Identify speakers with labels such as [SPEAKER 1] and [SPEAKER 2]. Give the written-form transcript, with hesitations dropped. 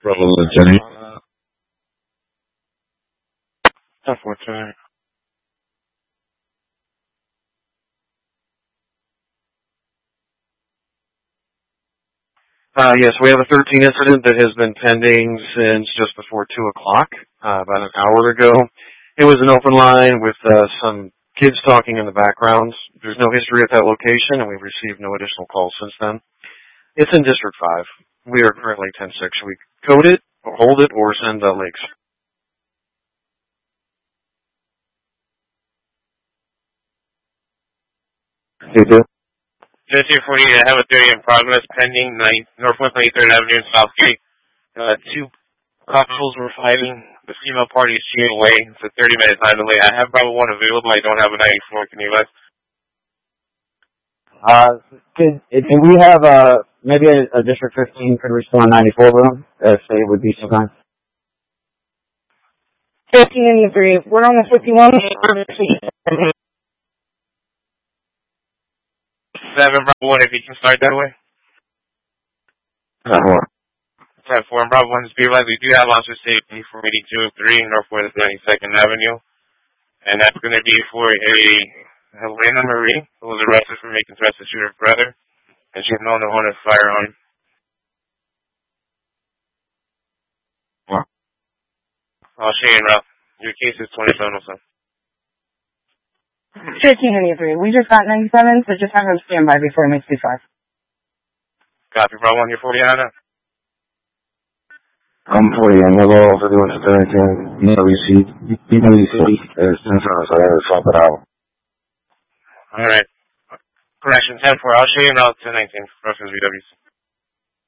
[SPEAKER 1] Bravo Jenny.
[SPEAKER 2] Tough one tonight. Yes, we have a 13 incident that has been pending since just before 2 o'clock, about an hour ago. It was an open line with some kids talking in the background. There's no history at that location, and we've received no additional calls since then. It's in District 5. We are currently 10-6. Should we code it, or hold it, or send links?
[SPEAKER 1] You do?
[SPEAKER 3] District 48, I have a 30 in progress pending, Northwest 93rd Avenue in Southgate. Two couples were fighting. The female party is cheating away. It's a 30-minute time delay. I have Bravo 1 available. I don't have a 94. Can you let?
[SPEAKER 4] Can we have maybe a District 15 could respond 94 room if they would be so kind?
[SPEAKER 5] 1593. We're on the 51.
[SPEAKER 3] 7 Bravo 1, if you can start that way. 10-4 and Bravo 1 is realized we do have officer safety for 8203 Northwest 92nd Avenue. And that's going to be for a Helena Marie, who was arrested for making threats to shoot her brother. And she's known to own a firearm. I'll show you en route. Your case is 2707.
[SPEAKER 5] 1593. We just got 97, so just have him stand by before he makes 25.
[SPEAKER 3] Copy, Bravo 1, you're 40 on it.
[SPEAKER 1] I'm 40 and hello, for doing the 13. No receipt. People in the city, it's 10 times, so I gotta swap it out.
[SPEAKER 3] Alright. Correction, 10-4. I'll show you en route to 19. Reference VWs.